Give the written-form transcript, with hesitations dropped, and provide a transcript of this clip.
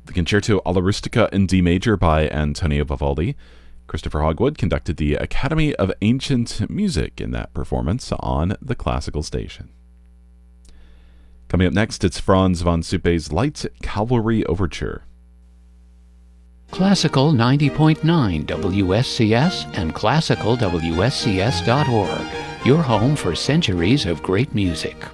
The Concerto alla Rustica in D major by Antonio Vivaldi. Christopher Hogwood conducted the Academy of Ancient Music in that performance on the Classical Station. Coming up next, it's Franz von Suppe's Light Cavalry Overture. Classical 90.9 WSCS and classicalwscs.org, your home for centuries of great music.